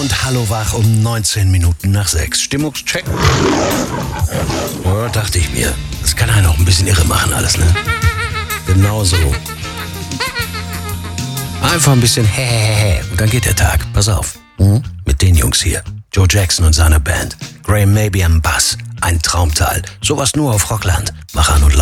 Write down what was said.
und Hallo wach um 19 Minuten nach 6. Stimmungscheck? Ja, dachte ich mir. Das kann einen auch ein bisschen irre machen alles, ne? Genau so. Einfach ein bisschen und dann geht der Tag. Pass auf. Mit den Jungs hier. Joe Jackson und seiner Band. Graham Maybe am Bass. Ein Traumtal. Sowas nur auf Rockland. Mach an und lauf.